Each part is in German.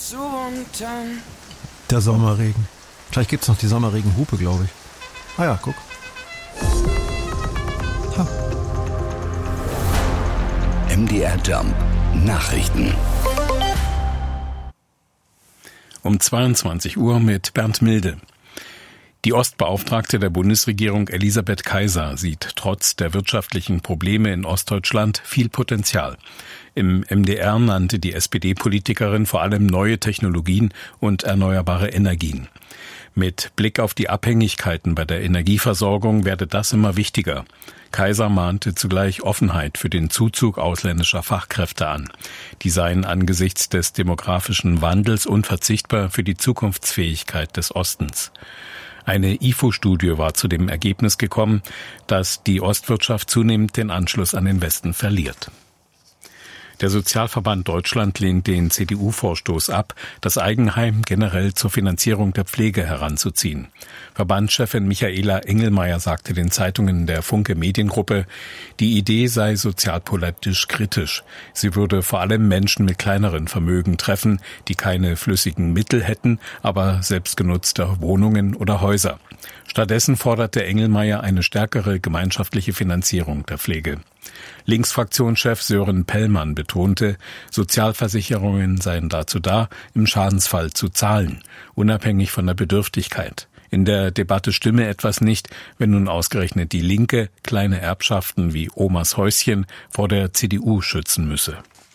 Der Sommerregen. Gleich gibt's noch die Sommerregenhupe, glaube ich. Ah ja, guck. Ha. MDR Jump Nachrichten. Um 22 Uhr mit Bernd Milde. Die Ostbeauftragte der Bundesregierung Elisabeth Kaiser sieht trotz der wirtschaftlichen Probleme in Ostdeutschland viel Potenzial. Im MDR nannte die SPD-Politikerin vor allem neue Technologien und erneuerbare Energien. Mit Blick auf die Abhängigkeiten bei der Energieversorgung werde das immer wichtiger. Kaiser mahnte zugleich Offenheit für den Zuzug ausländischer Fachkräfte an. Die seien angesichts des demografischen Wandels unverzichtbar für die Zukunftsfähigkeit des Ostens. Eine IFO-Studie war zu dem Ergebnis gekommen, dass die Ostwirtschaft zunehmend den Anschluss an den Westen verliert. Der Sozialverband Deutschland lehnt den CDU-Vorstoß ab, das Eigenheim generell zur Finanzierung der Pflege heranzuziehen. Verbandschefin Michaela Engelmeier sagte den Zeitungen der Funke Mediengruppe, die Idee sei sozialpolitisch kritisch. Sie würde vor allem Menschen mit kleineren Vermögen treffen, die keine flüssigen Mittel hätten, aber selbstgenutzte Wohnungen oder Häuser. Stattdessen forderte Engelmeier eine stärkere gemeinschaftliche Finanzierung der Pflege. Linksfraktionschef Sören Pellmann betonte, Sozialversicherungen seien dazu da, im Schadensfall zu zahlen, unabhängig von der Bedürftigkeit. In der Debatte stimme etwas nicht, wenn nun ausgerechnet die Linke kleine Erbschaften wie Omas Häuschen vor der CDU schützen müsse.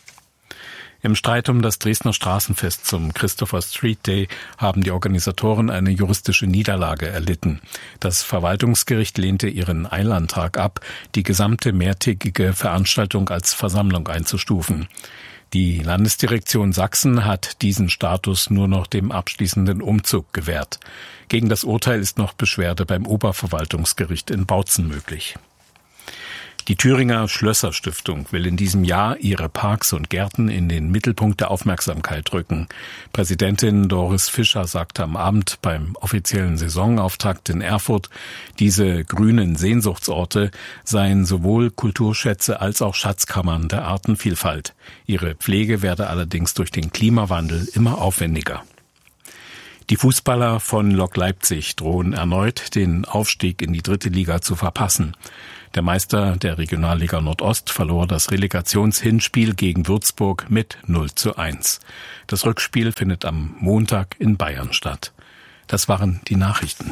Im Streit um das Dresdner Straßenfest zum Christopher Street Day haben die Organisatoren eine juristische Niederlage erlitten. Das Verwaltungsgericht lehnte ihren Eilantrag ab, die gesamte mehrtägige Veranstaltung als Versammlung einzustufen. Die Landesdirektion Sachsen hat diesen Status nur noch dem abschließenden Umzug gewährt. Gegen das Urteil ist noch Beschwerde beim Oberverwaltungsgericht in Bautzen möglich. Die Thüringer Schlösser-Stiftung will in diesem Jahr ihre Parks und Gärten in den Mittelpunkt der Aufmerksamkeit rücken. Präsidentin Doris Fischer sagte am Abend beim offiziellen Saisonauftakt in Erfurt, diese grünen Sehnsuchtsorte seien sowohl Kulturschätze als auch Schatzkammern der Artenvielfalt. Ihre Pflege werde allerdings durch den Klimawandel immer aufwendiger. Die Fußballer von Lok Leipzig drohen erneut, den Aufstieg in die 3. Liga zu verpassen. Der Meister der Regionalliga Nordost verlor das Relegationshinspiel gegen Würzburg mit 0:1. Das Rückspiel findet am Montag in Bayern statt. Das waren die Nachrichten.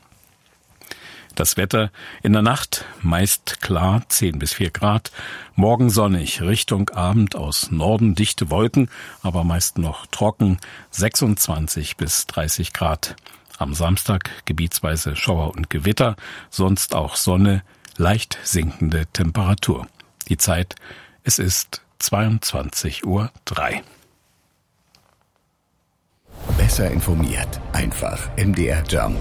Das Wetter in der Nacht meist klar, 10 bis 4 Grad. Morgen sonnig, Richtung Abend aus Norden dichte Wolken, aber meist noch trocken, 26 bis 30 Grad. Am Samstag gebietsweise Schauer und Gewitter, sonst auch Sonne, leicht sinkende Temperatur. Die Zeit, es ist 22:03 Uhr. Besser informiert, einfach MDR Jump.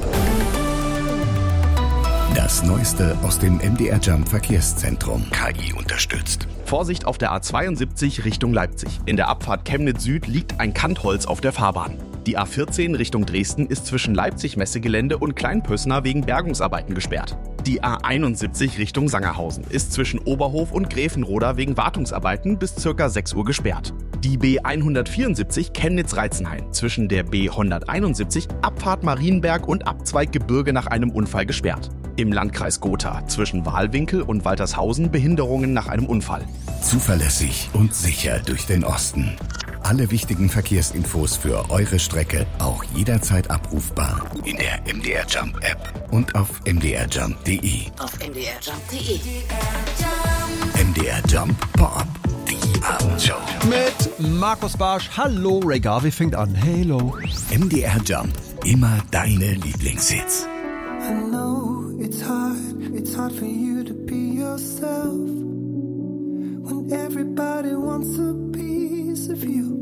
Das Neueste aus dem MDR Jump Verkehrszentrum. KI unterstützt. Vorsicht auf der A72 Richtung Leipzig. In der Abfahrt Chemnitz Süd liegt ein Kantholz auf der Fahrbahn. Die A14 Richtung Dresden ist zwischen Leipzig-Messegelände und Kleinpössner wegen Bergungsarbeiten gesperrt. Die A71 Richtung Sangerhausen ist zwischen Oberhof und Gräfenroda wegen Wartungsarbeiten bis ca. 6 Uhr gesperrt. Die B174 Chemnitz-Reizenhain zwischen der B171 Abfahrt Marienberg und Abzweig Gebirge nach einem Unfall gesperrt. Im Landkreis Gotha zwischen Wahlwinkel und Waltershausen Behinderungen nach einem Unfall. Zuverlässig und sicher durch den Osten. Alle wichtigen Verkehrsinfos für eure Strecke auch jederzeit abrufbar in der MDR Jump App und auf mdrjump.de. Auf mdrjump.de. MDR Jump Pop, die Abendshow. Mit Markus Barsch. Hallo, Ray Garvey fängt an. Hello. MDR Jump, immer deine Lieblingshits. I know it's hard for you to be yourself when everybody wants a piece of you.